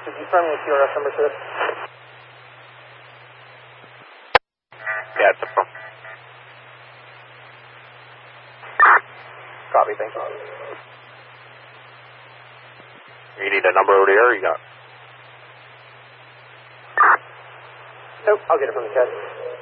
Could you confirm the QRF number to this? Yeah, it's a phone. Copy, thank you. You need a number over there, or you got? Nope, I'll get it from the chat.